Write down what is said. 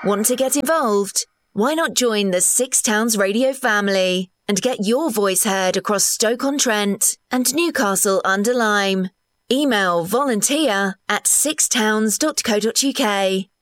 Want to get involved? Why not join the Six Towns Radio family and get your voice heard across Stoke-on-Trent and Newcastle-under-Lyme? Email volunteer@sixtowns.co.uk.